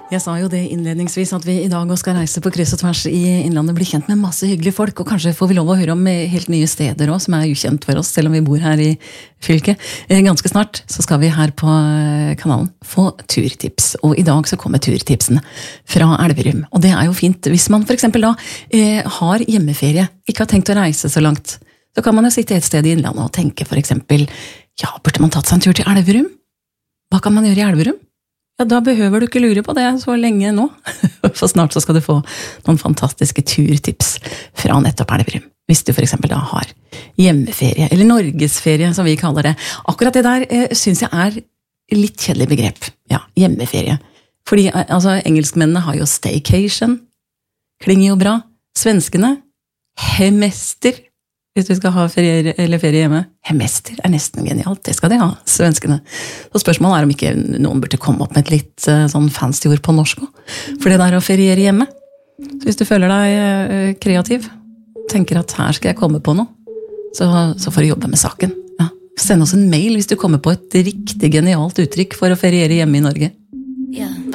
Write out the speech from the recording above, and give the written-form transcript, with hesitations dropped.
Jeg sa jo det innledningsvis at vi I dag også skal reise på kryss og tvers I innlandet, bli kjent med masse hyggelige folk, og kanskje får vi lov å høre om helt nye steder også, som ukjent for oss, selv om vi bor her I fylket. Ganske snart så skal vi her på kanalen få turtips, og I dag så kommer turtipsene fra Elverum. Og det jo fint hvis man for eksempel da har hjemmeferie, ikke har tenkt å reise så langt. Så kan man jo sitte et sted I innlandet og tenke for eksempel, ja, burde man tatt seg en tur til Elverum? Hva kan man gjøre I Elverum? Ja, da behøver du ikke lure på det så lenge nå. For snart så skal du få noen fantastiske turtips fra nettopp Elverum. Hvis du for eksempel da har hjemmeferie, eller norgesferie som vi kaller det. Akkurat det der synes jeg litt kjedelig begrep. Ja, hjemmeferie. Fordi altså, engelskmennene har jo staycation. Klinger jo bra. Svenskene, hemester. Hvis du skal ha ferie hjemme. Hemester nesten genialt, det skal de ha, svenskene. Så spørsmålet om ikke noen burde komme opp med et litt sånn fancy ord på norsk også. For det der å feriere hjemme. Så hvis du føler deg kreativ, tenker at her skal jeg komme på noe, så får du jobbe med saken. Ja. Send oss en mail hvis du kommer på et riktig genialt uttrykk for å feriere hjemme I Norge. Yeah.